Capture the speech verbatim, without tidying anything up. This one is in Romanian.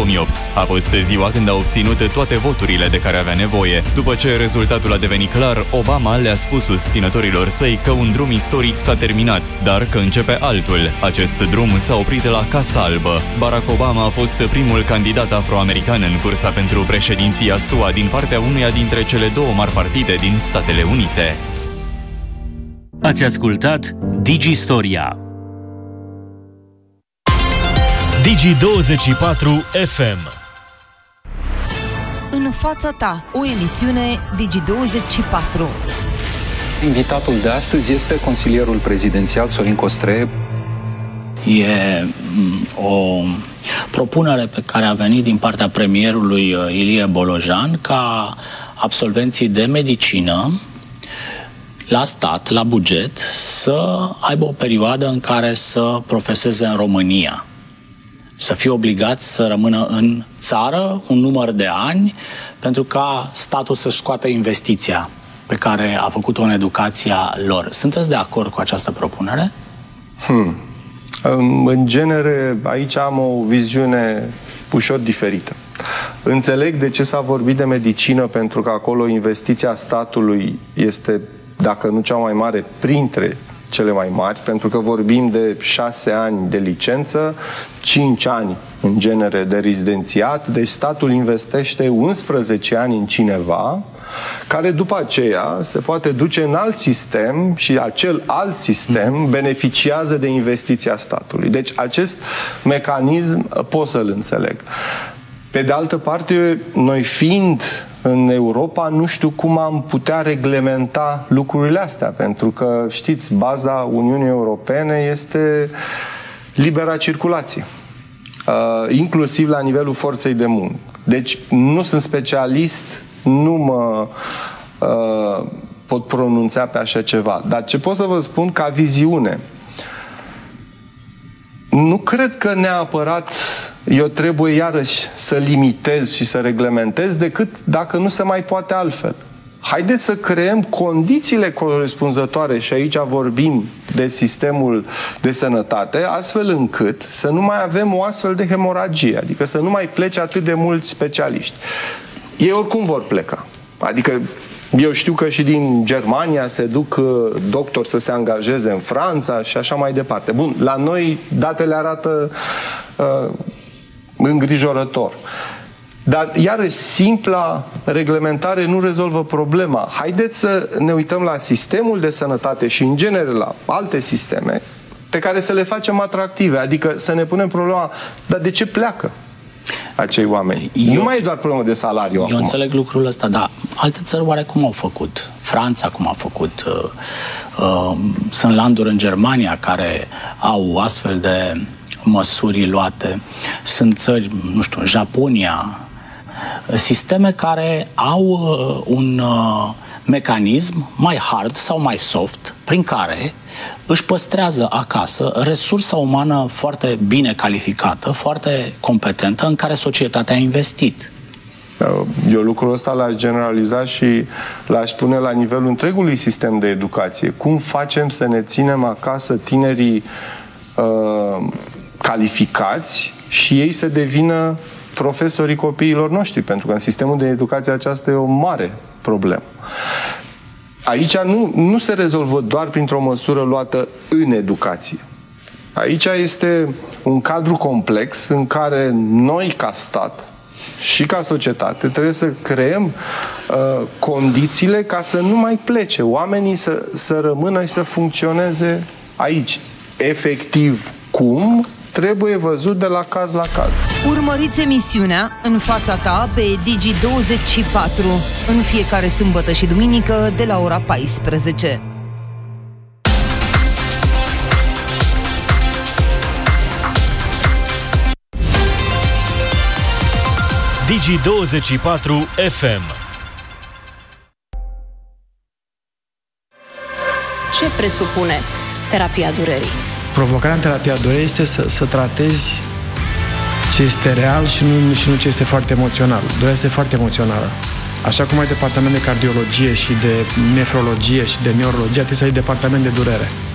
mii opt. A fost ziua când a obținut toate voturile de care avea nevoie. După ce rezultatul a devenit clar, Obama le-a spus susținătorilor săi că un drum istoric s-a terminat, dar că începe altul. Acest drum s-a oprit la Casa Albă. Barack Obama a fost primul candidat afroamerican în cursa pentru președinția S U A din partea unuia dintre cele două mari partide din Statele Unite. Ați ascultat Digistoria. Digi douăzeci și patru F M. În fața ta, o emisiune Digi douăzeci și patru. Invitatul de astăzi este consilierul prezidențial Sorin Costree. E o propunere pe care a venit din partea premierului Ilie Bolojan ca absolvenții de medicină la stat, la buget, să aibă o perioadă în care să profeseze în România. Să fie obligați să rămână în țară un număr de ani pentru ca statul să-și scoată investiția pe care a făcut-o în educația lor. Sunteți de acord cu această propunere? Hmm. În genere, aici am o viziune ușor diferită. Înțeleg de ce s-a vorbit de medicină, pentru că acolo investiția statului este, dacă nu cea mai mare, printre cele mai mari, pentru că vorbim de șase ani de licență, cinci ani în genere de rezidențiat, deci statul investește unsprezece ani în cineva care după aceea se poate duce în alt sistem și acel alt sistem beneficiază de investiția statului. Deci acest mecanism pot să-l înțeleg. Pe de altă parte, noi fiind în Europa, nu știu cum am putea reglementa lucrurile astea, pentru că, știți, baza Uniunii Europene este libera circulație, uh, inclusiv la nivelul forței de muncă. Deci nu sunt specialist, nu mă uh, pot pronunța pe așa ceva, dar ce pot să vă spun ca viziune, nu cred că neapărat eu trebuie iarăși să limitez și să reglementez, decât dacă nu se mai poate altfel. Haideți să creăm condițiile corespunzătoare, și aici vorbim de sistemul de sănătate, astfel încât să nu mai avem o astfel de hemoragie, adică să nu mai plece atât de mulți specialiști. Ei oricum vor pleca. Adică eu știu că și din Germania se duc doctori să se angajeze în Franța și așa mai departe. Bun, la noi datele arată uh, îngrijorător. Dar, iarăși, simpla reglementare nu rezolvă problema. Haideți să ne uităm la sistemul de sănătate și, în genere, la alte sisteme pe care să le facem atractive. Adică să ne punem problema, dar de ce pleacă acei oameni? Eu, nu mai e doar problemă de salariu. Eu acum. înțeleg lucrul ăsta, dar alte țări oare cum au făcut? Franța cum a făcut? Uh, uh, sunt landuri în Germania care au astfel de măsuri luate. Sunt țări, nu știu, Japonia, sisteme care au uh, un uh, mecanism mai hard sau mai soft, prin care își păstrează acasă resursa umană foarte bine calificată, foarte competentă, în care societatea a investit. Eu lucrul ăsta l-aș generaliza și l-aș pune la nivelul întregului sistem de educație. Cum facem să ne ținem acasă tinerii uh, calificați și ei să devină profesorii copiilor noștri? Pentru că în sistemul de educație aceasta e o mare problemă. Aici nu, nu se rezolvă doar printr-o măsură luată în educație. Aici este un cadru complex în care noi, ca stat și ca societate, trebuie să creăm uh, condițiile ca să nu mai plece. Oamenii să, să rămână și să funcționeze aici. Efectiv, cum? Trebuie văzut de la caz la caz. Urmăriți emisiunea În fața ta pe Digi douăzeci și patru în fiecare sâmbătă și duminică de la ora paisprezece. Digi douăzeci și patru F M. Ce presupune terapia durerii? Provocarea în terapia durerii este să, să tratezi ce este real și nu, și nu ce este foarte emoțional. Durerea este foarte emoțională. Așa cum ai departament de cardiologie și de nefrologie și de neurologie, trebuie să ai departament de durere.